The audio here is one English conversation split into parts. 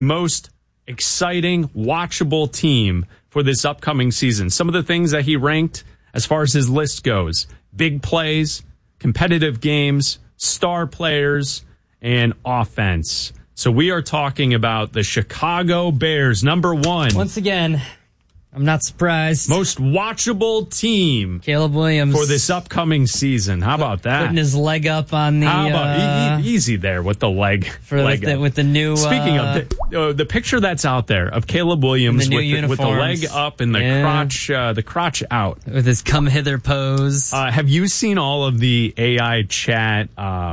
most exciting, watchable team for this upcoming season. Some of the things that he ranked as far as his list goes: big plays, competitive games, star players, and offense. So we are talking about the Chicago Bears, number one. Once again, I'm not surprised. Most watchable team. Caleb Williams. For this upcoming season. How about that? Putting his leg up on the... How about easy there with the leg. With the new... Speaking of the picture that's out there of Caleb Williams with the leg up and the crotch out. With his come hither pose. Have you seen all of the AI chat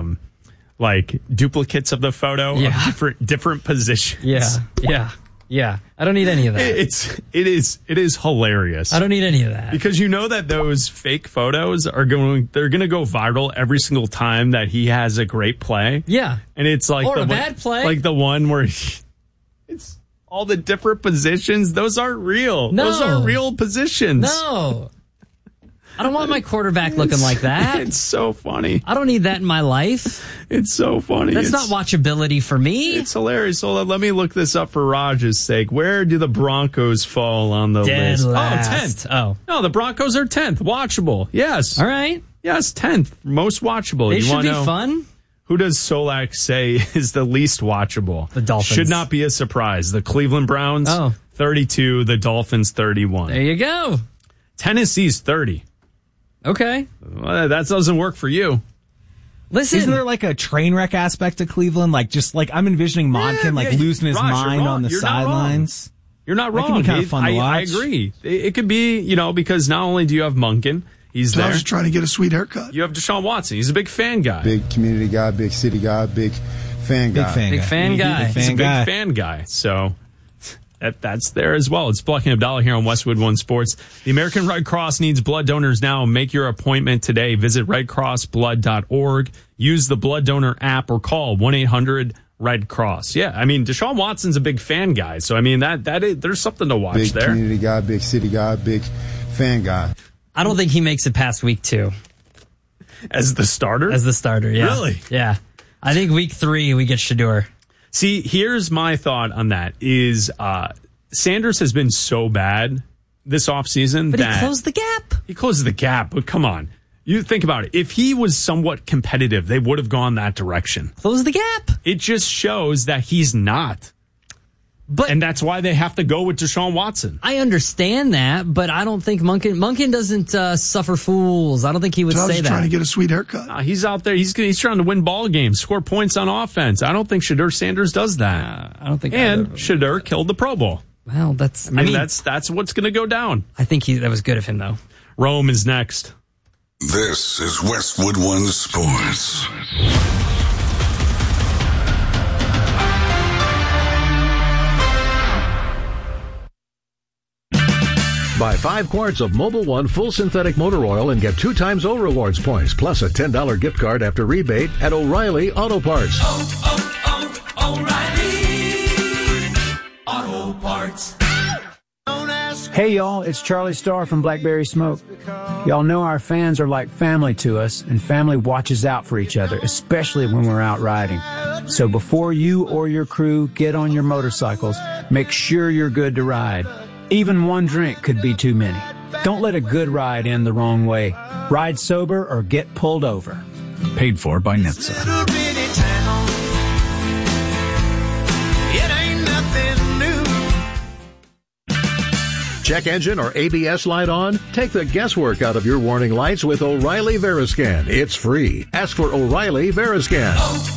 duplicates of the photo? Yeah. Of different positions? Yeah. I don't need any of that. It is hilarious. I don't need any of that. Because you know that those fake photos they're going to go viral every single time that he has a great play. Yeah. And it's like a bad play. Like the one where it's all the different positions. Those aren't real. No. Those aren't real positions. No. I don't want my quarterback looking like that. It's so funny. I don't need that in my life. It's so funny. That's not watchability for me. It's hilarious. So let me look this up for Raj's sake. Where do the Broncos fall on the list? Last. 10th. Oh. No, the Broncos are 10th. Watchable. Yes. All right. Yes, 10th. Most watchable. They should be fun. Who does Solak say is the least watchable? The Dolphins. Should not be a surprise. The Cleveland Browns, 32. The Dolphins, 31. There you go. Tennessee's 30. Okay. Well, that doesn't work for you. Listen. Isn't there like a train wreck aspect to Cleveland? I'm envisioning Modkin losing his mind on the sidelines. You're not wrong. That can be kind of fun to watch. I agree. It could be, because not only do you have Monken, he's there. I was trying to get a sweet haircut. You have Deshaun Watson. He's a big fan guy. Big community guy, big city guy, big fan guy. Big fan guy. He's a big fan guy. So that's there as well. It's Black and Abdallah here on Westwood One Sports. The American Red Cross needs blood donors now. Make your appointment today. Visit redcrossblood.org. Use the blood donor app or call 1-800-RED Cross. Yeah, Deshaun Watson's a big fan guy. So, there's something to watch big there. Big community guy, big city guy, big fan guy. I don't think he makes it past week 2. As the starter? As the starter, yeah. Really? Yeah. I think week 3 we get Shedeur. See, here's my thought on that is Sanders has been so bad this offseason that he closed the gap. He closes the gap, but come on. You think about it. If he was somewhat competitive, they would have gone that direction. Close the gap. It just shows that he's not. And that's why they have to go with Deshaun Watson. I understand that, but I don't think Monken doesn't suffer fools. I don't think he would say that. I was trying to get a sweet haircut. He's out there. He's trying to win ball games, score points on offense. I don't think Shedeur Sanders does that. I don't think. And Shedeur killed the Pro Bowl. Well, that's. That's what's going to go down. I think that was good of him, though. Rome is next. This is Westwood One Sports. Buy 5 quarts of Mobil 1 full synthetic motor oil and get 2 times O Rewards points, plus a $10 gift card after rebate at O'Reilly Auto Parts. O'Reilly Auto Parts. Hey y'all, it's Charlie Starr from Blackberry Smoke. Y'all know our fans are like family to us, and family watches out for each other, especially when we're out riding. So before you or your crew get on your motorcycles, make sure you're good to ride. Even one drink could be too many. Don't let a good ride end the wrong way. Ride sober or get pulled over. Paid for by NHTSA. Check engine or ABS light on? Take the guesswork out of your warning lights with O'Reilly Veriscan. It's free. Ask for O'Reilly Veriscan.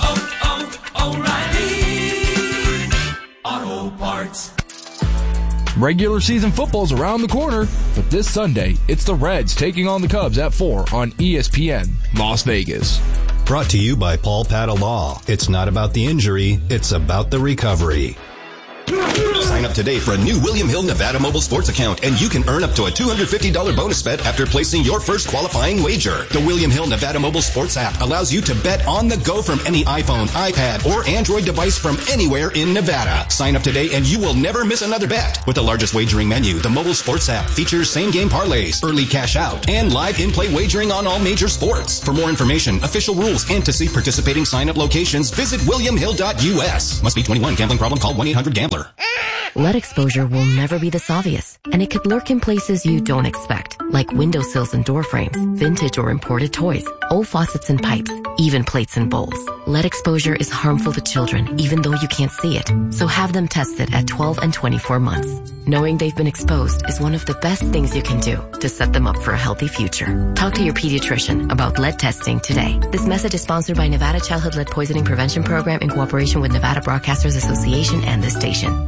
O'Reilly Auto Parts. Regular season football's around the corner, but this Sunday, it's the Reds taking on the Cubs at 4 on ESPN, Las Vegas. Brought to you by Paul Patta Law. It's not about the injury, it's about the recovery. Sign Sign up today for a new William Hill Nevada mobile sports account, and you can earn up to a $250 bonus bet after placing your first qualifying wager. The William Hill Nevada mobile sports app allows you to bet on the go from any iPhone, iPad, or Android device from anywhere in Nevada. Sign up today and you will never miss another bet. With the largest wagering menu, the mobile sports app features same-game parlays, early cash out, and live in-play wagering on all major sports. For more information, official rules, and to see participating sign-up locations, visit williamhill.us. Must be 21. Gambling problem? Call 1-800-GAMBLER. Lead exposure will never be this obvious, and it could lurk in places you don't expect, like windowsills and door frames, vintage or imported toys, old faucets and pipes, even plates and bowls. Lead exposure is harmful to children, even though you can't see it, so have them tested at 12 and 24 months. Knowing they've been exposed is one of the best things you can do to set them up for a healthy future. Talk to your pediatrician about lead testing today. This message is sponsored by Nevada Childhood Lead Poisoning Prevention Program in cooperation with Nevada Broadcasters Association and this station.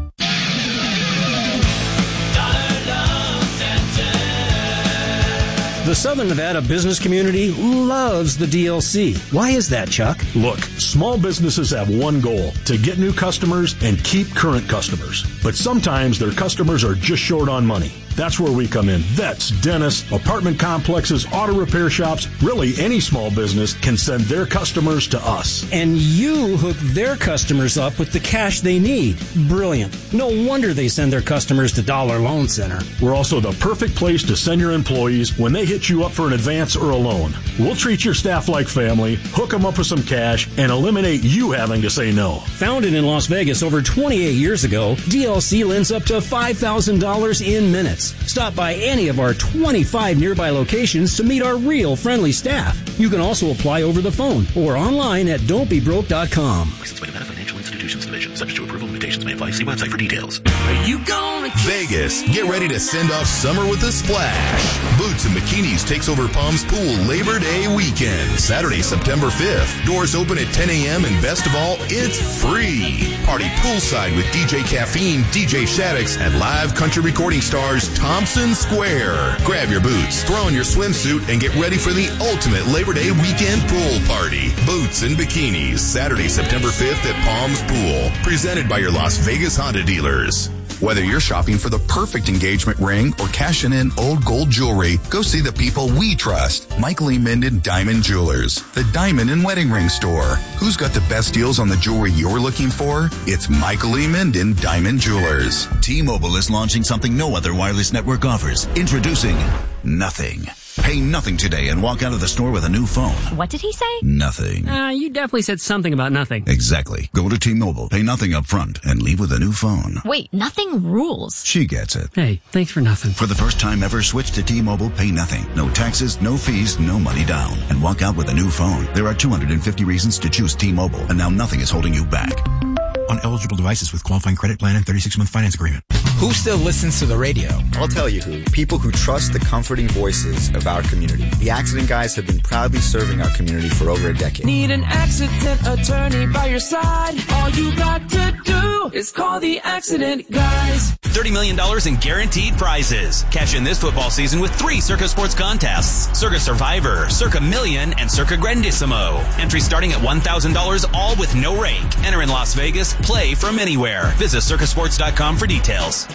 The Southern Nevada business community loves the DLC. Why is that, Chuck? Look, small businesses have one goal, to get new customers and keep current customers. But sometimes their customers are just short on money. That's where we come in. Vets, dentists, apartment complexes, auto repair shops, really any small business can send their customers to us. And you hook their customers up with the cash they need. Brilliant. No wonder they send their customers to Dollar Loan Center. We're also the perfect place to send your employees when they hit you up for an advance or a loan. We'll treat your staff like family, hook them up with some cash, and eliminate you having to say no. Founded in Las Vegas over 28 years ago, DLC lends up to $5,000 in minutes. Stop by any of our 25 nearby locations to meet our real friendly staff. You can also apply over the phone or online at don'tbebroke.com. Licensed by Nevada Financial Institutions Division. Subject to approval. Limitations may apply. See website for details. Are you gonna Vegas, get ready to send off summer with a splash. Boots and Bikinis takes over Palms Pool Labor Day weekend, Saturday, September 5th. Doors open at 10 a.m. and best of all, it's free. Party poolside with DJ Caffeine, DJ Shaddix, and live country recording stars Thompson Square. Grab your boots, throw on your swimsuit, and get ready for the ultimate Labor Day weekend pool party. Boots and Bikinis, Saturday, September 5th at Palms Pool. Presented by your Las Vegas Honda dealers. Whether you're shopping for the perfect engagement ring or cashing in old gold jewelry, go see the people we trust. Michael E. Minden Diamond Jewelers, the diamond and wedding ring store. Who's got the best deals on the jewelry you're looking for? It's Michael E. Minden Diamond Jewelers. T-Mobile is launching something no other wireless network offers. Introducing Nothing. Pay nothing today and walk out of the store with a new phone. What did he say? Nothing. You definitely said something about nothing. Exactly. Go to T-Mobile, pay nothing up front, and leave with a new phone. Wait, nothing rules. She gets it. Hey, thanks for nothing. For the first time ever, switch to T-Mobile, pay nothing. No taxes, no fees, no money down. And walk out with a new phone. There are 250 reasons to choose T-Mobile, and now nothing is holding you back. On eligible devices with qualifying credit plan and 36-month finance agreement. Who still listens to the radio? I'll tell you who. People who trust the comforting voices of our community. The Accident Guys have been proudly serving our community for over a decade. Need an accident attorney by your side? All you got to do is call the Accident Guys. $30 million in guaranteed prizes. Cash in this football season with 3 Circa Sports contests. Circa Survivor, Circa Million, and Circa Grandissimo. Entry starting at $1,000, all with no rake. Enter in Las Vegas. Play from anywhere. Visit circasports.com for details.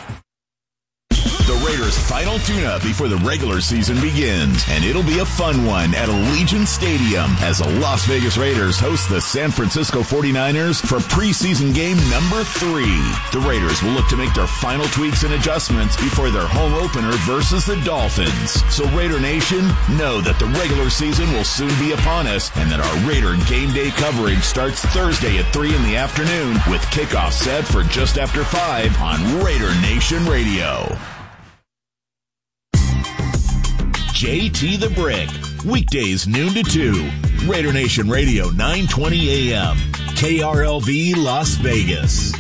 The Raiders' final tune-up before the regular season begins, and it'll be a fun one at Allegiant Stadium as the Las Vegas Raiders host the San Francisco 49ers for preseason game number 3. The Raiders will look to make their final tweaks and adjustments before their home opener versus the Dolphins. So Raider Nation, know that the regular season will soon be upon us and that our Raider game day coverage starts Thursday at 3 in the afternoon with kickoff set for just after 5 on Raider Nation Radio. JT the Brick, weekdays noon to 2. Raider Nation Radio, 920 AM. KRLV Las Vegas.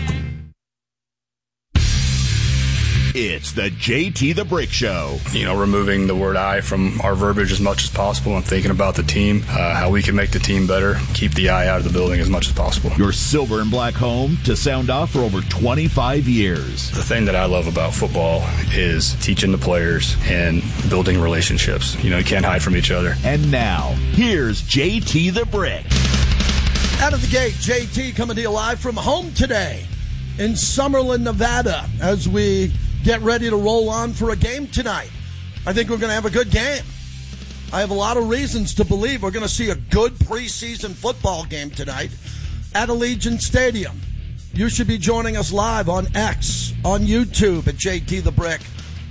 It's the JT the Brick Show. Removing the word I from our verbiage as much as possible and thinking about the team, how we can make the team better, keep the I out of the building as much as possible. Your silver and black home to sound off for over 25 years. The thing that I love about football is teaching the players and building relationships. You can't hide from each other. And now, here's JT the Brick. Out of the gate, JT coming to you live from home today in Summerlin, Nevada, as we get ready to roll on for a game tonight. I think we're going to have a good game. I have a lot of reasons to believe we're going to see a good preseason football game tonight at Allegiant Stadium. You should be joining us live on X, on YouTube at JT the Brick.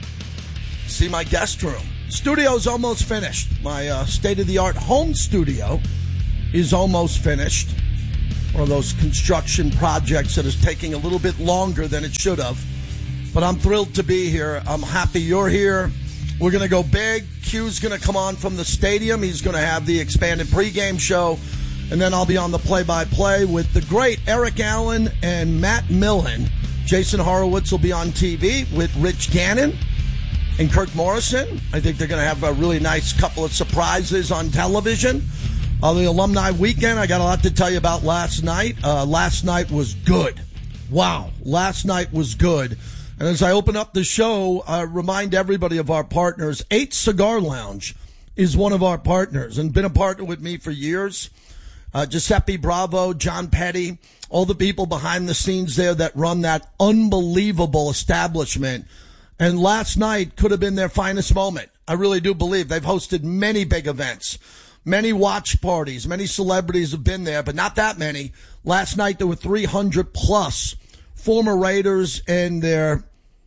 See my guest room. Studio's almost finished. My state-of-the-art home studio is almost finished. One of those construction projects that is taking a little bit longer than it should have. But I'm thrilled to be here. I'm happy you're here. We're going to go big. Q's going to come on from the stadium. He's going to have the expanded pregame show. And then I'll be on the play-by-play with the great Eric Allen and Matt Millen. Jason Horowitz will be on TV with Rich Gannon and Kirk Morrison. I think they're going to have a really nice couple of surprises on television. The alumni weekend, I got a lot to tell you about last night. Last night was good. Wow, last night was good. And as I open up the show, I remind everybody of our partners. 8 Cigar Lounge is one of our partners and been a partner with me for years. Giuseppe Bravo, John Petty, all the people behind the scenes there that run that unbelievable establishment. And last night could have been their finest moment. I really do believe they've hosted many big events. Many watch parties, many celebrities have been there, but not that many. Last night there were 300 plus former Raiders and their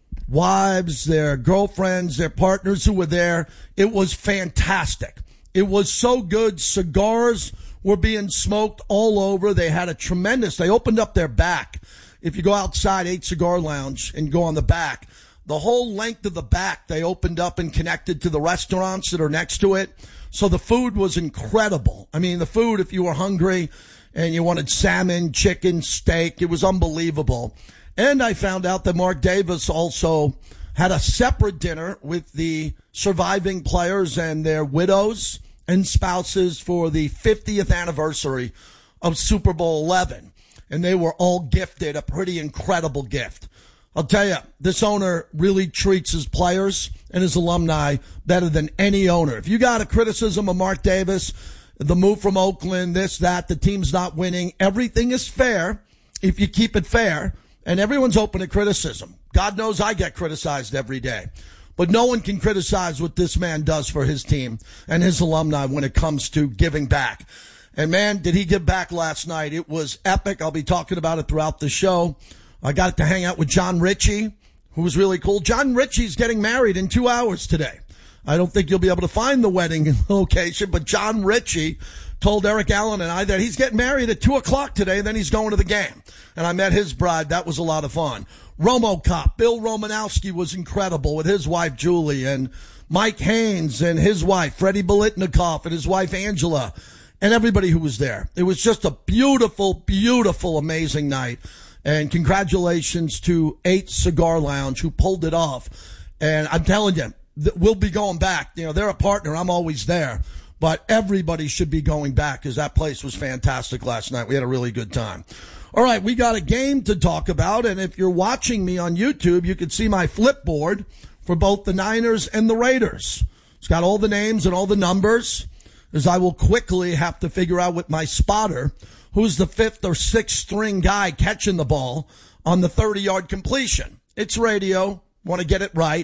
wives, their girlfriends, their partners who were there. It was fantastic. It was so good. Cigars were being smoked all over. They had they opened up their back. If you go outside 8 Cigar Lounge and go on the back, the whole length of the back they opened up and connected to the restaurants that are next to it. So the food was incredible. I mean, the food, if you were hungry and you wanted salmon, chicken, steak, it was unbelievable. And I found out that Mark Davis also had a separate dinner with the surviving players and their widows and spouses for the 50th anniversary of Super Bowl 11. And they were all gifted a pretty incredible gift. I'll tell you, this owner really treats his players and his alumni better than any owner. If you got a criticism of Mark Davis, the move from Oakland, this, that, the team's not winning, everything is fair if you keep it fair, and everyone's open to criticism. God knows I get criticized every day. But no one can criticize what this man does for his team and his alumni when it comes to giving back. And, man, did he give back last night. It was epic. I'll be talking about it throughout the show. I got to hang out with John Ritchie, who was really cool. John Ritchie's getting married in 2 hours today. I don't think you'll be able to find the wedding location, but John Ritchie told Eric Allen and I that he's getting married at 2 o'clock today, and then he's going to the game. And I met his bride. That was a lot of fun. RomoCop, Bill Romanowski was incredible with his wife, Julie, and Mike Haynes and his wife, Freddie Bolitnikoff, and his wife, Angela, and everybody who was there. It was just a beautiful, beautiful, amazing night. And congratulations to 8 Cigar Lounge who pulled it off. And I'm telling you, we'll be going back. You know, they're a partner. I'm always there. But everybody should be going back because that place was fantastic last night. We had a really good time. All right, we got a game to talk about. And if you're watching me on YouTube, you can see my flipboard for both the Niners and the Raiders. It's got all the names and all the numbers, as I will quickly have to figure out with my spotter who's the 5th or 6th string guy catching the ball on the 30-yard completion. It's radio. Want to get it right.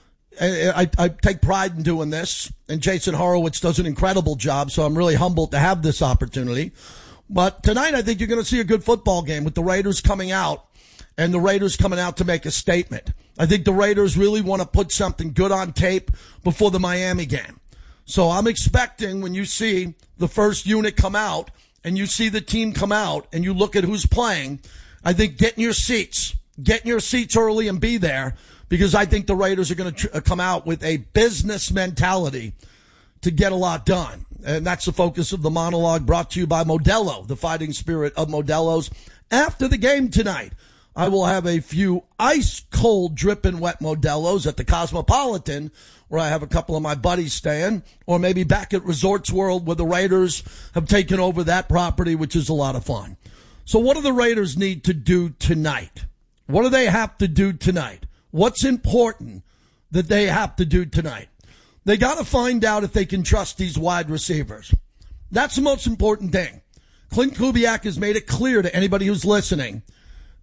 I take pride in doing this, and Jason Horowitz does an incredible job, so I'm really humbled to have this opportunity. But tonight I think you're going to see a good football game with the Raiders coming out, and the Raiders coming out to make a statement. I think the Raiders really want to put something good on tape before the Miami game. So I'm expecting when you see the first unit come out, and you see the team come out and you look at who's playing, I think get in your seats early and be there, because I think the Raiders are going to come out with a business mentality to get a lot done. And that's the focus of the monologue brought to you by Modelo, the fighting spirit of Modelo's. After the game tonight, I will have a few ice-cold, dripping wet Modelo's at the Cosmopolitan, where I have a couple of my buddies staying, or maybe back at Resorts World where the Raiders have taken over that property, which is a lot of fun. So what do the Raiders need to do tonight? What do they have to do tonight? What's important that they have to do tonight? They got to find out if they can trust these wide receivers. That's the most important thing. Clint Kubiak has made it clear to anybody who's listening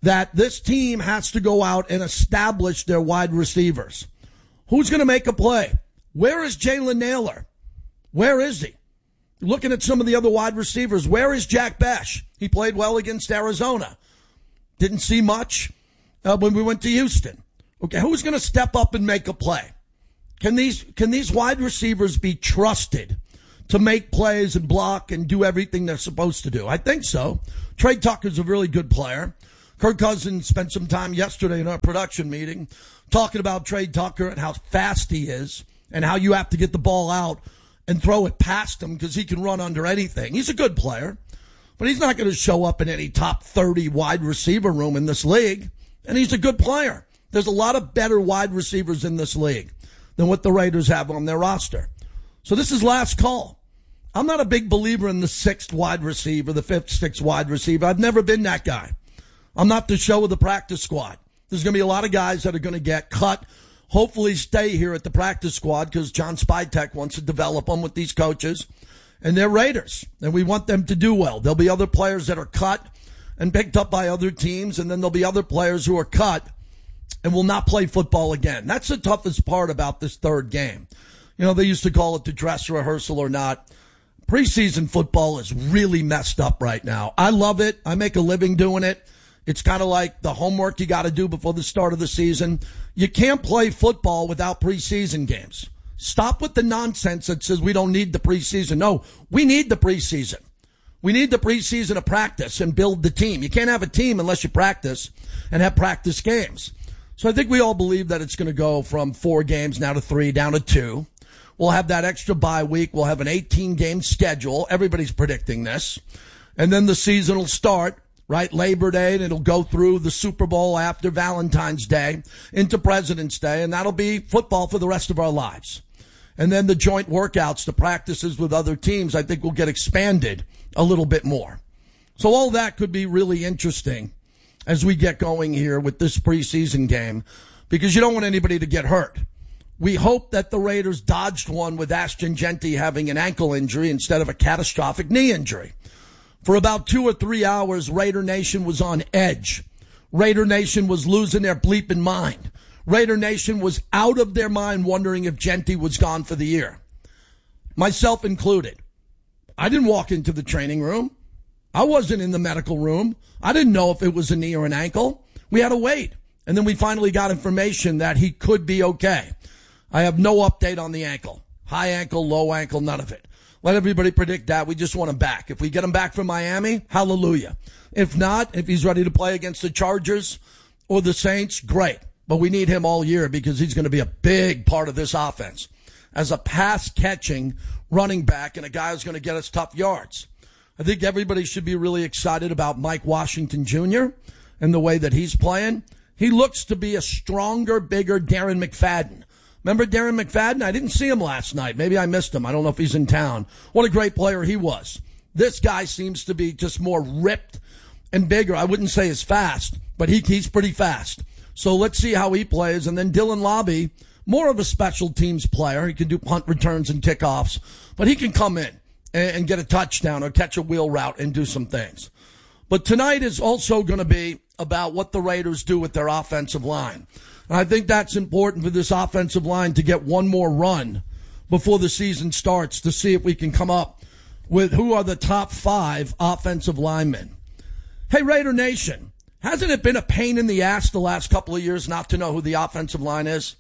that this team has to go out and establish their wide receivers. Who's going to make a play? Where is Jalen Nailor? Where is he? Looking at some of the other wide receivers, where is Jack Bech? He played well against Arizona. Didn't see much when we went to Houston. Okay, who's going to step up and make a play? Can these wide receivers be trusted to make plays and block and do everything they're supposed to do? I think so. Trey Tucker's a really good player. Kirk Cousins spent some time yesterday in our production meeting talking about Trey Tucker and how fast he is and how you have to get the ball out and throw it past him because he can run under anything. He's a good player, but he's not going to show up in any top 30 wide receiver room in this league, and he's a good player. There's a lot of better wide receivers in this league than what the Raiders have on their roster. So this is last call. I'm not a big believer in the sixth wide receiver, the fifth, sixth wide receiver. I've never been that guy. I'm not the show of the practice squad. There's going to be a lot of guys that are going to get cut, hopefully stay here at the practice squad because John Spytek wants to develop them with these coaches. And they're Raiders, and we want them to do well. There'll be other players that are cut and picked up by other teams, and then there'll be other players who are cut and will not play football again. That's the toughest part about this third game. You know, they used to call it the dress rehearsal or not. Preseason football is really messed up right now. I love it. I make a living doing it. It's kind of like the homework you got to do before the start of the season. You can't play football without preseason games. Stop with the nonsense that says we don't need the preseason. No, we need the preseason. We need the preseason to practice and build the team. You can't have a team unless you practice and have practice games. So I think we all believe that it's going to go from 4 games now to 3, down to 2. We'll have that extra bye week. We'll have an 18-game schedule. Everybody's predicting this. And then the season will start, right? Labor Day, and it'll go through the Super Bowl after Valentine's Day into President's Day, and that'll be football for the rest of our lives. And then the joint workouts, the practices with other teams, I think will get expanded a little bit more. So all that could be really interesting as we get going here with this preseason game, because you don't want anybody to get hurt. We hope that the Raiders dodged one with Ashton Jeanty having an ankle injury instead of a catastrophic knee injury. For about 2 or 3 hours, Raider Nation was on edge. Raider Nation was losing their bleeping mind. Raider Nation was out of their mind wondering if Jeanty was gone for the year. Myself included. I didn't walk into the training room. I wasn't in the medical room. I didn't know if it was a knee or an ankle. We had to wait. And then we finally got information that he could be okay. I have no update on the ankle. High ankle, low ankle, none of it. Let everybody predict that. We just want him back. If we get him back from Miami, hallelujah. If not, if he's ready to play against the Chargers or the Saints, great. But we need him all year because he's going to be a big part of this offense as a pass-catching running back and a guy who's going to get us tough yards. I think everybody should be really excited about Mike Washington Jr. and the way that he's playing. He looks to be a stronger, bigger Darren McFadden. Remember Darren McFadden? I didn't see him last night. Maybe I missed him. I don't know if he's in town. What a great player he was. This guy seems to be just more ripped and bigger. I wouldn't say as fast, but he's pretty fast. So let's see how he plays. And then Dylan Lobby, more of a special teams player. He can do punt returns and kickoffs, but he can come in and get a touchdown or catch a wheel route and do some things. But tonight is also going to be about what the Raiders do with their offensive line. And I think that's important for this offensive line to get one more run before the season starts to see if we can come up with who are the top 5 offensive linemen. Hey, Raider Nation, hasn't it been a pain in the ass the last couple of years not to know who the offensive line is?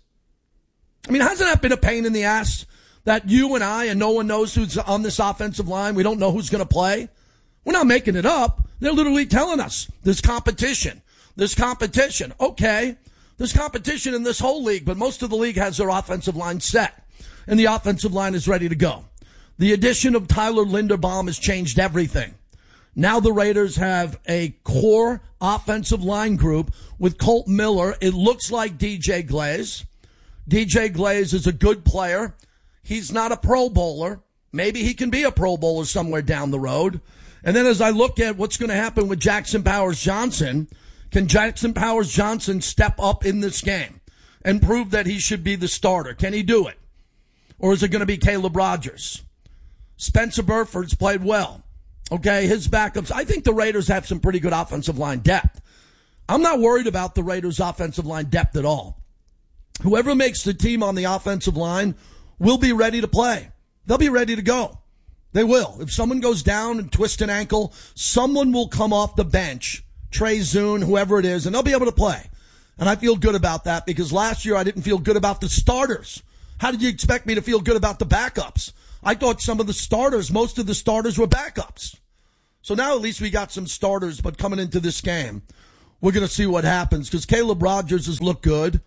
I mean, hasn't that been a pain in the ass that you and I and no one knows who's on this offensive line? We don't know who's going to play. We're not making it up. They're literally telling us there's competition. There's competition. Okay. There's competition in this whole league, but most of the league has their offensive line set, and the offensive line is ready to go. The addition of Tyler Linderbaum has changed everything. Now the Raiders have a core offensive line group with Colt Miller. It looks like DJ Glaze. DJ Glaze is a good player. He's not a Pro Bowler. Maybe he can be a Pro Bowler somewhere down the road. And then as I look at what's going to happen with Jackson Powers-Johnson, can Jackson Powers-Johnson step up in this game and prove that he should be the starter? Can he do it? Or is it going to be Caleb Rogers? Spencer Burford's played well. Okay, his backups. I think the Raiders have some pretty good offensive line depth. I'm not worried about the Raiders' offensive line depth at all. Whoever makes the team on the offensive line will be ready to play. They'll be ready to go. They will. If someone goes down and twists an ankle, someone will come off the bench, Trey Zune, whoever it is, and they'll be able to play. And I feel good about that because last year I didn't feel good about the starters. How did you expect me to feel good about the backups? I thought some of the starters, most of the starters were backups. So now at least we got some starters, but coming into this game, we're going to see what happens because Caleb Rogers has looked good.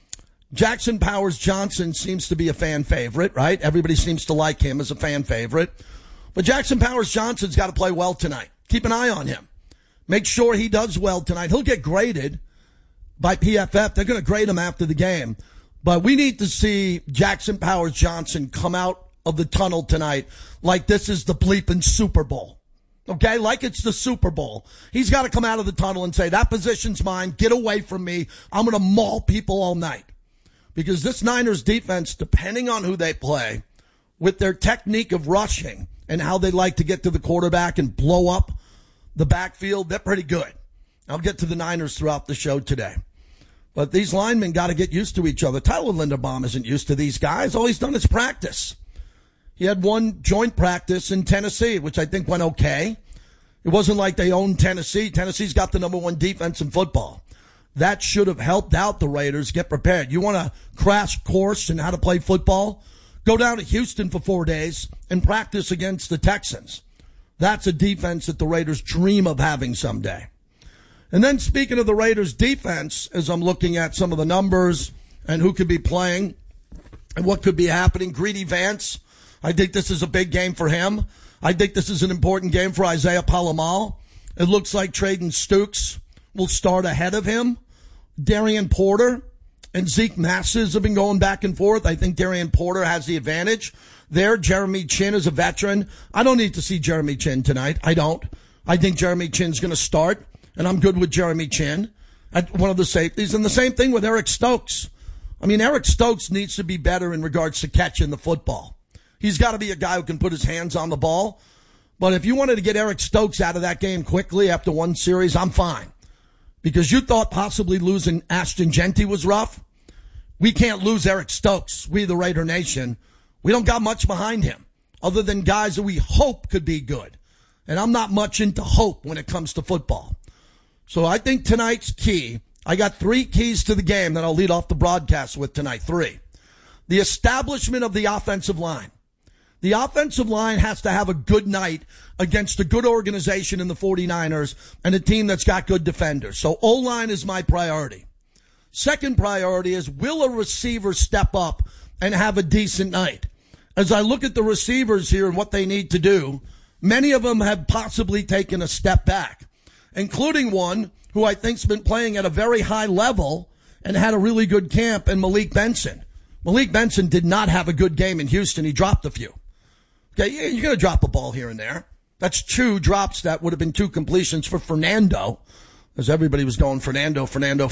Jackson Powers-Johnson seems to be a fan favorite, right? Everybody seems to like him as a fan favorite. But Jackson Powers-Johnson's got to play well tonight. Keep an eye on him. Make sure he does well tonight. He'll get graded by PFF. They're going to grade him after the game. But we need to see Jackson Powers-Johnson come out of the tunnel tonight like this is the bleeping Super Bowl. Okay? Like it's the Super Bowl. He's got to come out of the tunnel and say, that position's mine. Get away from me. I'm going to maul people all night. Because this Niners defense, depending on who they play, with their technique of rushing and how they like to get to the quarterback and blow up the backfield, they're pretty good. I'll get to the Niners throughout the show today. But these linemen got to get used to each other. Tyler Linderbaum isn't used to these guys. All he's done is practice. He had one joint practice in Tennessee, which I think went okay. It wasn't like they owned Tennessee. Tennessee's got the number one defense in football. That should have helped out the Raiders get prepared. You want a crash course in how to play football? Go down to Houston for 4 days and practice against the Texans. That's a defense that the Raiders dream of having someday. And then speaking of the Raiders defense, as I'm looking at some of the numbers and who could be playing and what could be happening, Greedy Vance, I think this is a big game for him. I think this is an important game for Isaiah Palomal. It looks like Traden Stukes will start ahead of him. Darian Porter and Zeke Masses have been going back and forth. I think Darian Porter has the advantage there. Jeremy Chin is a veteran. I don't need to see Jeremy Chin tonight. I don't. I think Jeremy Chin's going to start, and I'm good with Jeremy Chin at one of the safeties. And the same thing with Eric Stokes. I mean, Eric Stokes needs to be better in regards to catching the football. He's got to be a guy who can put his hands on the ball. But if you wanted to get Eric Stokes out of that game quickly after one series, I'm fine. Because you thought possibly losing Ashton Genty was rough. We can't lose Eric Stokes. We, the Raider Nation, we don't got much behind him other than guys that we hope could be good. And I'm not much into hope when it comes to football. So I think tonight's key, I got 3 keys to the game that I'll lead off the broadcast with tonight. 3. The establishment of the offensive line. The offensive line has to have a good night against a good organization in the 49ers and a team that's got good defenders. So O-line is my priority. Second priority is, will a receiver step up and have a decent night? As I look at the receivers here and what they need to do, many of them have possibly taken a step back, including one who I think's been playing at a very high level and had a really good camp, and Malik Benson. Malik Benson did not have a good game in Houston. He dropped a few. Okay, yeah, you're going to drop a ball here and there. That's 2 drops that would have been 2 completions for Fernando, as everybody was going Fernando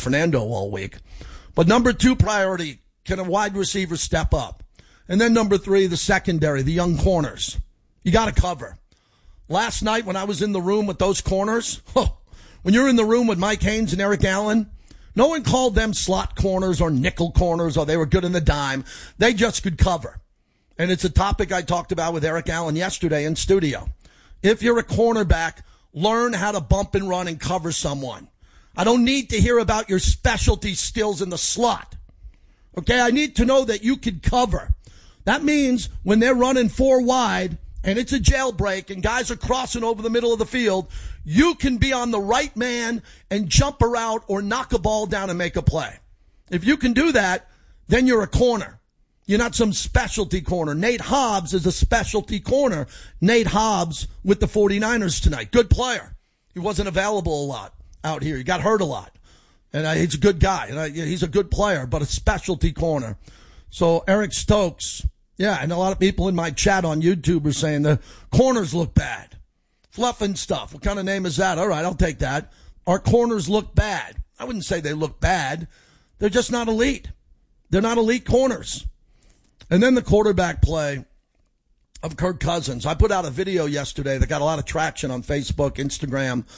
all week. But number 2 priority, can a wide receiver step up? And then number 3, the secondary, the young corners. You got to cover. Last night when I was in the room with those corners, when you're in the room with Mike Haynes and Eric Allen, no one called them slot corners or nickel corners or they were good in the dime. They just could cover. And it's a topic I talked about with Eric Allen yesterday in studio. If you're a cornerback, learn how to bump and run and cover someone. I don't need to hear about your specialty skills in the slot. Okay, I need to know that you can cover. That means when they're running 4 wide and it's a jailbreak and guys are crossing over the middle of the field, you can be on the right man and jump a route or knock a ball down and make a play. If you can do that, then you're a corner. You're not some specialty corner. Nate Hobbs is a specialty corner. Nate Hobbs with the 49ers tonight. Good player. He wasn't available a lot out here. He got hurt a lot. And he's a good guy. And he's a good player, but a specialty corner. So Eric Stokes, yeah, and a lot of people in my chat on YouTube are saying the corners look bad. Fluffing stuff. What kind of name is that? All right, I'll take that. Our corners look bad. I wouldn't say they look bad. They're just not elite. They're not elite corners. And then the quarterback play of Kirk Cousins. I put out a video yesterday that got a lot of traction on Facebook, Instagram,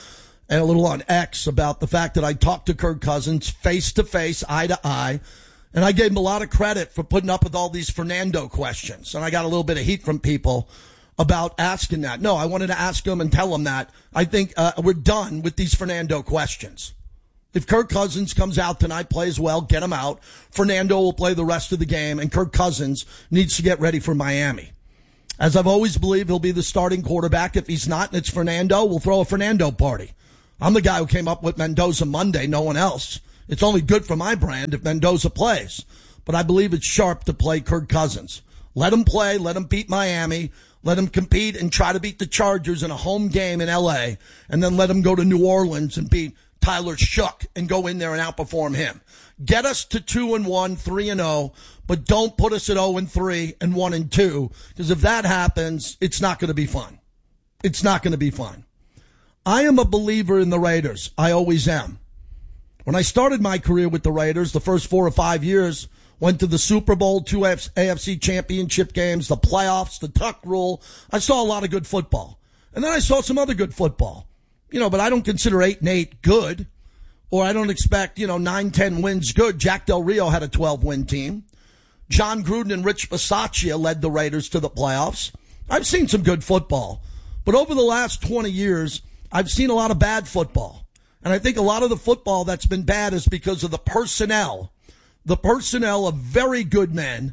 and a little on X about the fact that I talked to Kirk Cousins face to face, eye to eye. And I gave him a lot of credit for putting up with all these Fernando questions. And I got a little bit of heat from people about asking that. No, I wanted to ask him and tell him that I think we're done with these Fernando questions. If Kirk Cousins comes out tonight, plays well, get him out. Fernando will play the rest of the game, and Kirk Cousins needs to get ready for Miami. As I've always believed, he'll be the starting quarterback. If he's not and it's Fernando, we'll throw a Fernando party. I'm the guy who came up with Mendoza Monday, no one else. It's only good for my brand if Mendoza plays. But I believe it's sharp to play Kirk Cousins. Let him play. Let him beat Miami. Let him compete and try to beat the Chargers in a home game in L.A. And then let him go to New Orleans and beat Tyler Shook and go in there and outperform him. Get us to 2-1, 3-0, but don't put us at 0-3 and 1-2, because if that happens, it's not going to be fun. It's not going to be fun. I am a believer in the Raiders. I always am. When I started my career with the Raiders, the first 4 or 5 years, went to the Super Bowl, 2 AFC championship games, the playoffs, the tuck rule. I saw a lot of good football. And then I saw some other good football. But I don't consider 8-8 good, or I don't expect, 9-10 wins good. Jack Del Rio had a 12-win team. John Gruden and Rich Bisaccia led the Raiders to the playoffs. I've seen some good football. But over the last 20 years, I've seen a lot of bad football. And I think a lot of the football that's been bad is because of the personnel. The personnel of very good men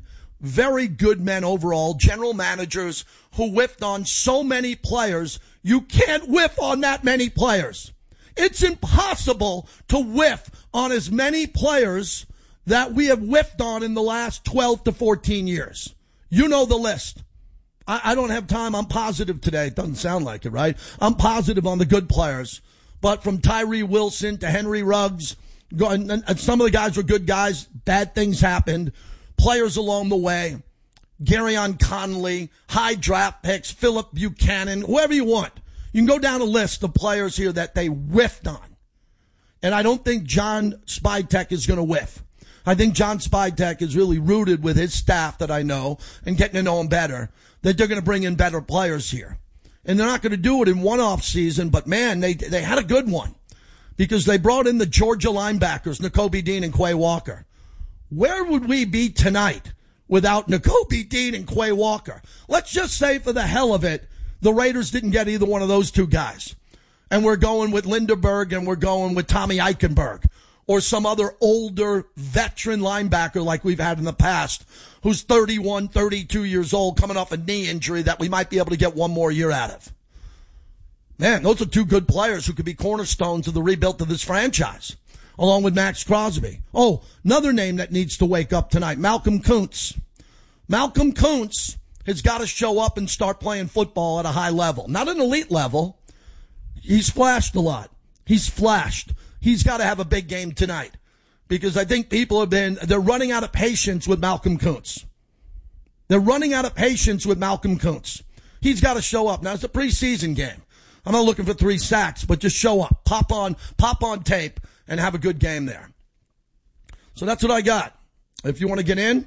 overall, general managers who whiffed on so many players. You can't whiff on that many players. It's impossible to whiff on as many players that we have whiffed on in the last 12 to 14 years. You know the list. I don't have time. I'm positive today. It doesn't sound like it, right? I'm positive on the good players. But from Tyree Wilson to Henry Ruggs, and some of the guys were good guys. Bad things happened. Players along the way. Garyon Conley, high draft picks, Philip Buchanan, whoever you want. You can go down a list of players here that they whiffed on. And I don't think John Spytek is going to whiff. I think John Spytek is really rooted with his staff that I know and getting to know him better, that they're going to bring in better players here. And they're not going to do it in one off season, but man, they had a good one because they brought in the Georgia linebackers, Nakobe Dean and Quay Walker. Where would we be tonight without Nakobe Dean and Quay Walker? Let's just say for the hell of it, the Raiders didn't get either one of those two guys. And we're going with Linderberg and we're going with Tommy Eichenberg or some other older veteran linebacker like we've had in the past who's 31, 32 years old coming off a knee injury that we might be able to get one more year out of. Man, those are two good players who could be cornerstones of the rebuild of this franchise, along with Max Crosby. Oh, another name that needs to wake up tonight, Malcolm Kuntz. Malcolm Kuntz has got to show up and start playing football at a high level. Not an elite level. He's flashed a lot. He's flashed. He's got to have a big game tonight because I think people they're running out of patience with Malcolm Kuntz. They're running out of patience with Malcolm Kuntz. He's got to show up. Now, it's a preseason game. I'm not looking for 3 sacks, but just show up. Pop on tape and have a good game there. So that's what I got. If you want to get in,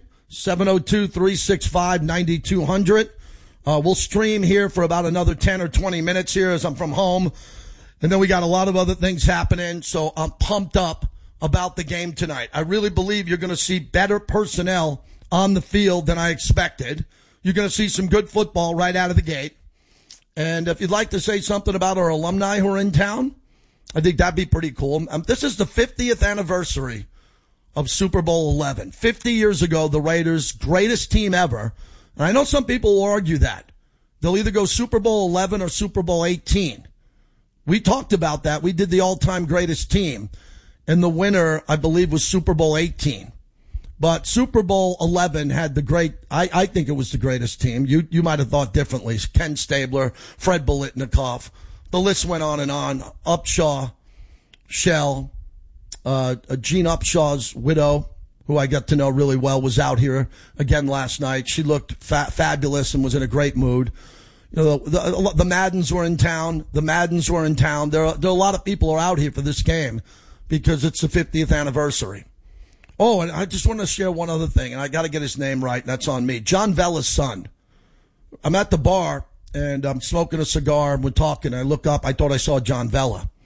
702-365-9200. We'll stream here for about another 10 or 20 minutes here as I'm from home. And then we got a lot of other things happening, so I'm pumped up about the game tonight. I really believe you're going to see better personnel on the field than I expected. You're going to see some good football right out of the gate. And if you'd like to say something about our alumni who are in town, I think that'd be pretty cool. This is the 50th anniversary of Super Bowl 11. 50 years ago, the Raiders' greatest team ever. And I know some people will argue that. They'll either go Super Bowl 11 or Super Bowl 18. We talked about that. We did the all-time greatest team. And the winner, I believe, was Super Bowl 18. But Super Bowl 11 had the great, I think it was the greatest team. You might have thought differently. Ken Stabler, Fred Biletnikoff. The list went on and on. Upshaw, Shell, Gene Upshaw's widow, who I got to know really well, was out here again last night. She looked fabulous and was in a great mood. You know, the Maddens were in town. The Maddens were in town. There are a lot of people who are out here for this game because it's the 50th anniversary. Oh, and I just want to share one other thing, and I got to get his name right, and that's on me. John Vella's son. I'm at the bar, and I'm smoking a cigar, and we're talking. I look up. I thought I saw John Vella.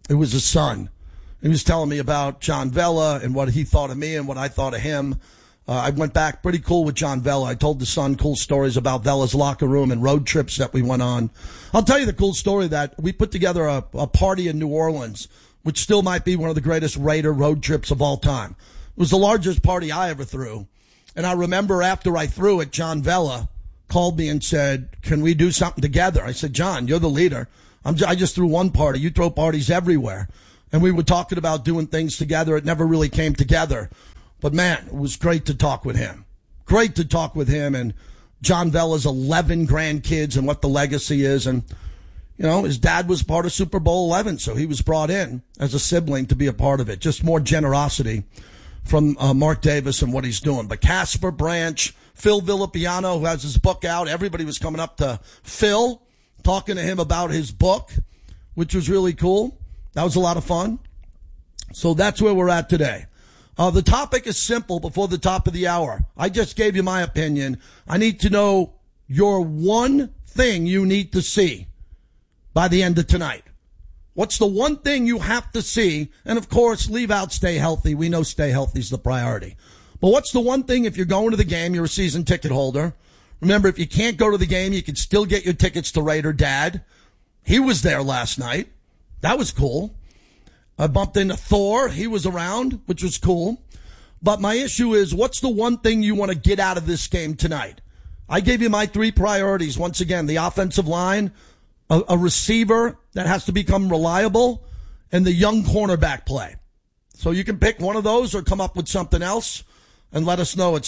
It was his son. He was telling me about John Vella and what he thought of me and what I thought of him. I went back pretty cool with John Vella. I told the son cool stories about Vella's locker room and road trips that we went on. I'll tell you the cool story that we put together a party in New Orleans, which still might be one of the greatest Raider road trips of all time. It was the largest party I ever threw. And I remember after I threw it, John Vella called me and said, can we do something together? I said, John, you're the leader. I just threw one party. You throw parties everywhere. And we were talking about doing things together. It never really came together. But, man, it was great to talk with him. Great to talk with him and John Vella's 11 grandkids and what the legacy is. And, you know, his dad was part of Super Bowl 11, so he was brought in as a sibling to be a part of it. Just more generosity from Mark Davis and what he's doing. But Casper Branch, Phil Villapiano, who has his book out, everybody was coming up to Phil, talking to him about his book, which was really cool. That was a lot of fun. So that's where we're at today. The topic is simple before the top of the hour. I just gave you my opinion. I need to know your one thing you need to see by the end of tonight. What's the one thing you have to see? And, of course, leave out stay healthy. We know stay healthy is the priority. But what's the one thing if you're going to the game, you're a season ticket holder? Remember, if you can't go to the game, you can still get your tickets to Raider Dad. He was there last night. That was cool. I bumped into Thor. He was around, which was cool. But my issue is, what's the one thing you want to get out of this game tonight? I gave you my three priorities. Once again, the offensive line, a receiver that has to become reliable, and the young cornerback play. So you can pick one of those or come up with something else and let us know at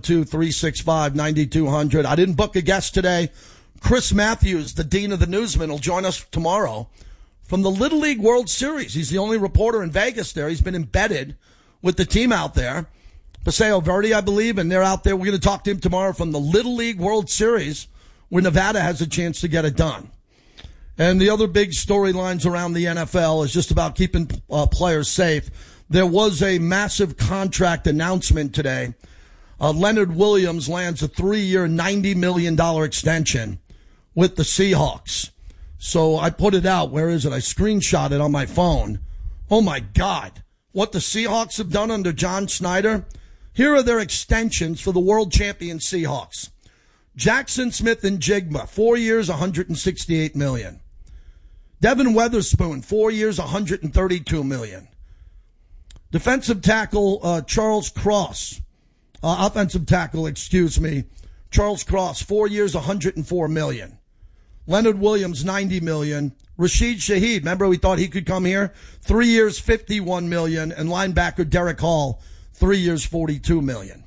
702-365-9200. I didn't book a guest today. Chris Matthews, the Dean of the Newsman, will join us tomorrow from the Little League World Series. He's the only reporter in Vegas there. He's been embedded with the team out there. Paseo Verde, I believe, and they're out there. We're going to talk to him tomorrow from the Little League World Series where Nevada has a chance to get it done. And the other big storylines around the NFL is just about keeping players safe. There was a massive contract announcement today. Leonard Williams lands a 3-year, $90 million extension with the Seahawks. So I put it out. Where is it? I screenshot it on my phone. Oh, my God. What the Seahawks have done under John Snyder. Here are their extensions for the world champion Seahawks. Jackson Smith and Jigma, 4 years, $168 million. Devin Weatherspoon, 4 years, $132 million. Defensive tackle Charles Cross, offensive tackle, Charles Cross, 4 years, $104 million. Leonard Williams, $90 million. Rashid Shaheed, remember we thought he could come here? 3 years, $51 million. And linebacker Derek Hall, 3 years, $42 million.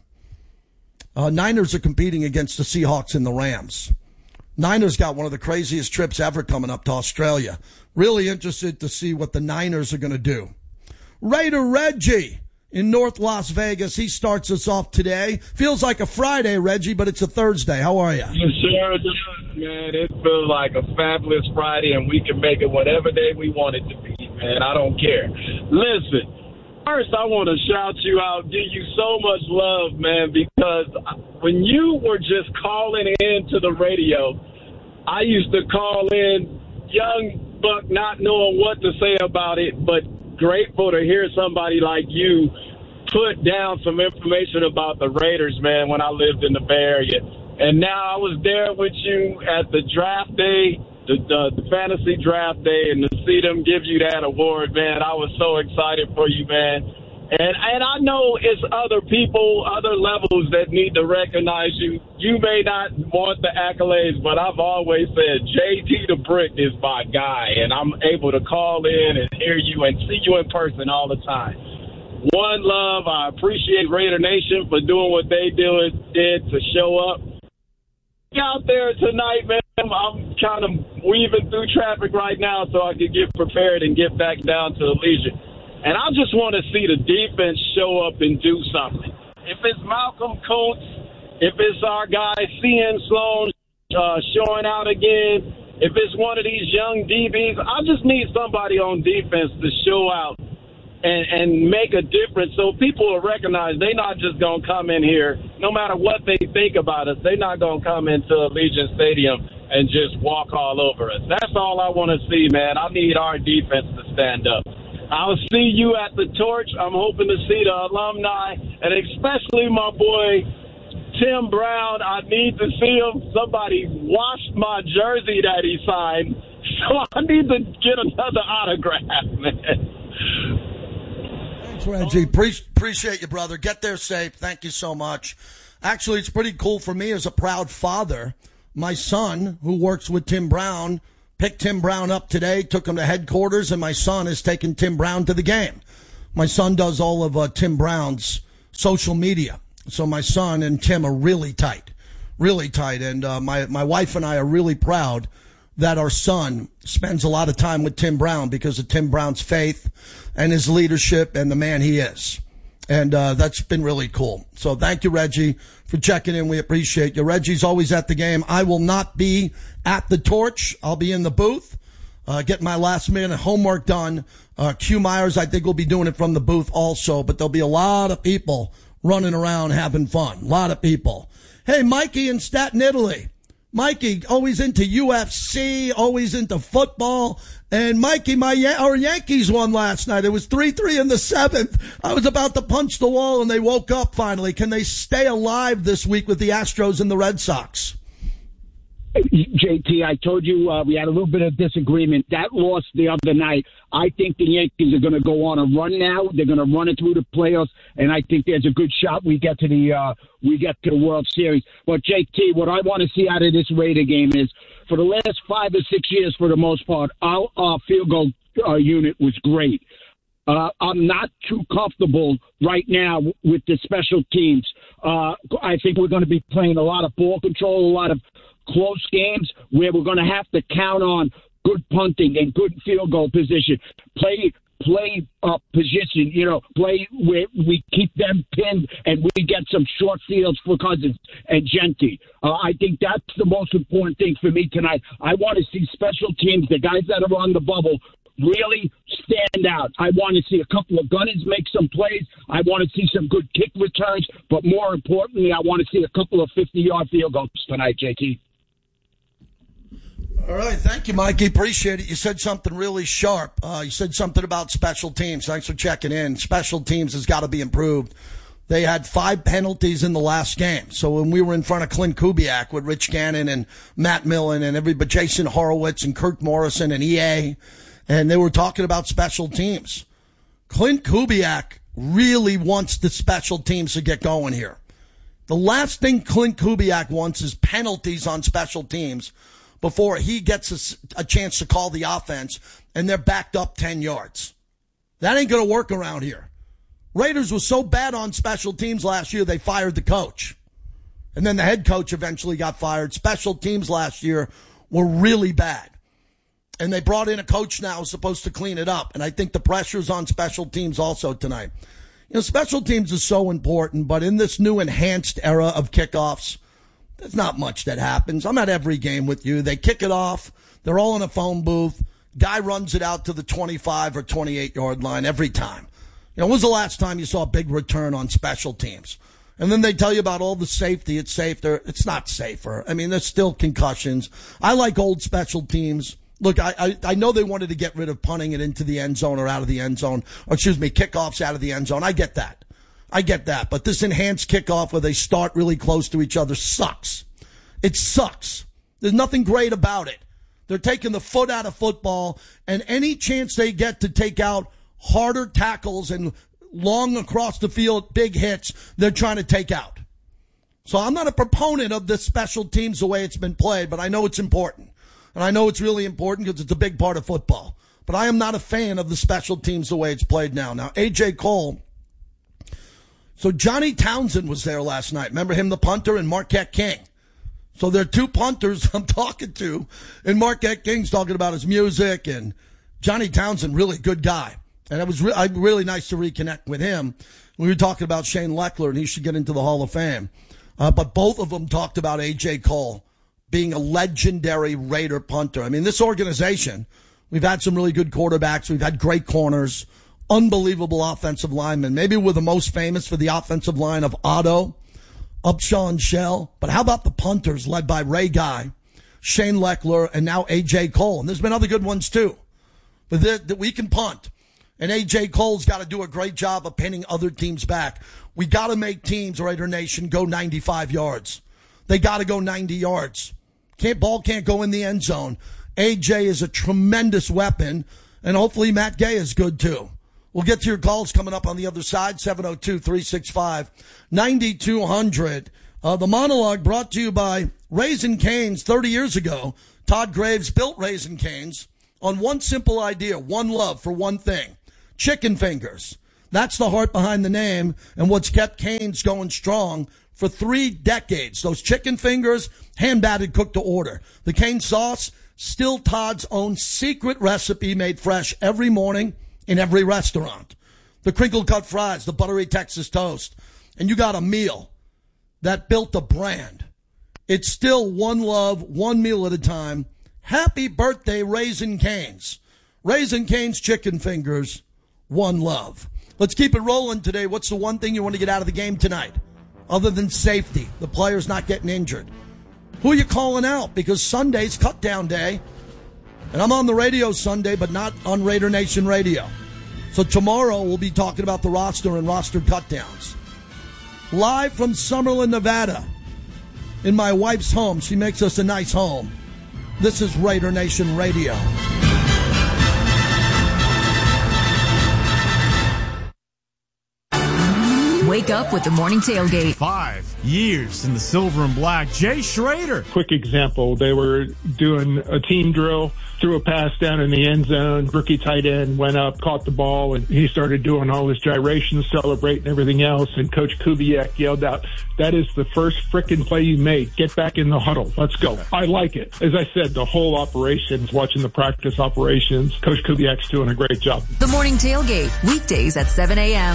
Niners are competing against the Seahawks and the Rams. Niners got one of the craziest trips ever coming up to Australia. Really interested to see what the Niners are going to do. Raider Reggie in North Las Vegas. He starts us off today. Feels like a Friday, Reggie, but it's a Thursday. How are you? Yes, sir. Man, it feels like a fabulous Friday, and we can make it whatever day we want it to be, man. I don't care. Listen, first I want to shout you out, give you so much love, man, because when you were just calling in to the radio, I used to call in, young buck, not knowing what to say about it, but grateful to hear somebody like you put down some information about the Raiders, man, when I lived in the Bay Area. And now I was there with you at the draft day, the fantasy draft day, and to see them give you that award, man, I was so excited for you, man. And I know it's other people, other levels that need to recognize you. You may not want the accolades, but I've always said JT the Brick is my guy, and I'm able to call in and hear you and see you in person all the time. One love. I appreciate Raider Nation for doing what they did to show up. Out there tonight, man, I'm kind of weaving through traffic right now so I can get prepared and get back down to Allegiant. And I just want to see the defense show up and do something. If it's Malcolm Kuntz, if it's our guy CN Sloan showing out again, if it's one of these young DBs, I just need somebody on defense to show out and make a difference so people will recognize they're not just going to come in here, no matter what they think about us, they're not going to come into Allegiant Stadium and just walk all over us. That's all I want to see, man. I need our defense to stand up. I'll see you at the Torch. I'm hoping to see the alumni, and especially my boy Tim Brown. I need to see him. Somebody washed my jersey that he signed, so I need to get another autograph, man. Thanks, Reggie. Appreciate you, brother. Get there safe. Thank you so much. Actually, it's pretty cool for me as a proud father. My son, who works with Tim Brown, picked Tim Brown up today, took him to headquarters, and my son has taken Tim Brown to the game. My son does all of Tim Brown's social media. So my son and Tim are really tight. And my wife and I are really proud that our son spends a lot of time with Tim Brown because of Tim Brown's faith and his leadership and the man he is. And that's been really cool. So thank you, Reggie, for checking in. We appreciate you. Reggie's always at the game. I will not be at the Torch. I'll be in the booth, getting my last-minute homework done. Q Myers, I think, will be doing it from the booth also. But there'll be a lot of people running around having fun. A lot of people. Hey, Mikey in Staten, Italy. Mikey, always into UFC, always into football. And Mikey, our Yankees won last night. It was 3-3 in the seventh. I was about to punch the wall, and they woke up finally. Can they stay alive this week with the Astros and the Red Sox? JT, I told you we had a little bit of disagreement. That loss the other night, I think the Yankees are going to go on a run now. They're going to run it through the playoffs, and I think there's a good shot we get to the World Series. But JT, what I want to see out of this Raider game is, for the last 5 or 6 years, for the most part, our field goal unit was great. I'm not too comfortable right now with the special teams. I think we're going to be playing a lot of ball control, a lot of close games where we're going to have to count on good punting and good field goal position. Play position, play where we keep them pinned and we get some short fields for Cousins and Genty. I think that's the most important thing for me tonight. I want to see special teams, the guys that are on the bubble, really stand out. I want to see a couple of gunners make some plays. I want to see some good kick returns. But more importantly, I want to see a couple of 50-yard field goals tonight, JT. All right. Thank you, Mikey. Appreciate it. You said something really sharp. You said something about special teams. Thanks for checking in. Special teams has got to be improved. They had 5 penalties in the last game. So when we were in front of Clint Kubiak with Rich Gannon and Matt Millen and everybody, Jason Horowitz and Kirk Morrison and EA, and they were talking about special teams. Clint Kubiak really wants the special teams to get going here. The last thing Clint Kubiak wants is penalties on special teams before he gets a chance to call the offense and they're backed up 10 yards. That ain't going to work around here. Raiders was so bad on special teams last year, they fired the coach. And then the head coach eventually got fired. Special teams last year were really bad. And they brought in a coach now who's supposed to clean it up. And I think the pressure's on special teams also tonight. Special teams is so important, but in this new enhanced era of kickoffs, there's not much that happens. I'm at every game with you. They kick it off. They're all in a phone booth. Guy runs it out to the 25 or 28-yard line every time. When was the last time you saw a big return on special teams? And then they tell you about all the safety. It's safer. It's not safer. I mean, there's still concussions. I like old special teams. Look, I know they wanted to get rid of punting it into the end zone or out of the end zone. Or kickoffs out of the end zone. I get that. But this enhanced kickoff where they start really close to each other sucks. It sucks. There's nothing great about it. They're taking the foot out of football, and any chance they get to take out harder tackles and long across the field, big hits, they're trying to take out. So I'm not a proponent of the special teams the way it's been played, but I know it's important. And I know it's really important because it's a big part of football. But I am not a fan of the special teams the way it's played now. Now, A.J. Cole. So Johnny Townsend was there last night. Remember him, the punter, and Marquette King. So there are 2 punters I'm talking to, and Marquette King's talking about his music, and Johnny Townsend, really good guy. And it was really nice to reconnect with him. We were talking about Shane Leckler, and he should get into the Hall of Fame. But both of them talked about A.J. Cole being a legendary Raider punter. I mean, this organization, we've had some really good quarterbacks. We've had great corners, unbelievable offensive linemen. Maybe we're the most famous for the offensive line of Otto, Upshaw, and Shell. But how about the punters led by Ray Guy, Shane Leckler, and now A.J. Cole. And there's been other good ones too. But that we can punt. And A.J. Cole's got to do a great job of pinning other teams back. We got to make teams, Raider Nation, go 95 yards. They got to go 90 yards. Ball can't go in the end zone. A.J. is a tremendous weapon, and hopefully Matt Gay is good too. We'll get to your calls coming up on the other side, 702-365-9200. The monologue brought to you by Raising Cane's. 30 years ago, Todd Graves built Raising Cane's on one simple idea, one love for one thing, chicken fingers. That's the heart behind the name and what's kept Cane's going strong for 3 decades. Those chicken fingers, hand-batted, cooked to order. The Cane sauce, still Todd's own secret recipe made fresh every morning in every restaurant. The crinkle-cut fries, the buttery Texas toast. And you got a meal that built a brand. It's still one love, one meal at a time. Happy birthday, Raising Cane's. Raising Cane's chicken fingers, one love. Let's keep it rolling today. What's the one thing you want to get out of the game tonight? Other than safety, the players not getting injured. Who are you calling out? Because Sunday's cut down day. And I'm on the radio Sunday, but not on Raider Nation Radio. So tomorrow we'll be talking about the roster and roster cutdowns. Live from Summerlin, Nevada, in my wife's home. She makes us a nice home. This is Raider Nation Radio. Wake up with the morning tailgate. 5 years in the silver and black. Jay Schrader. Quick example, they were doing a team drill, threw a pass down in the end zone. Rookie tight end went up, caught the ball, and he started doing all his gyrations, celebrating everything else. And Coach Kubiak yelled out, "That is the first frickin' play you made. Get back in the huddle. Let's go." I like it. As I said, the whole operations, watching the practice operations, Coach Kubiak's doing a great job. The morning tailgate, weekdays at 7 a.m.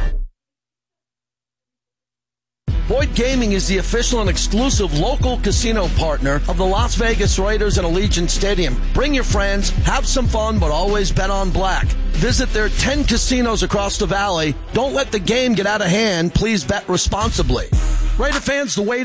Boyd Gaming is the official and exclusive local casino partner of the Las Vegas Raiders and Allegiant Stadium. Bring your friends, have some fun, but always bet on black. Visit their 10 casinos across the valley. Don't let the game get out of hand. Please bet responsibly. Raider fans, the wait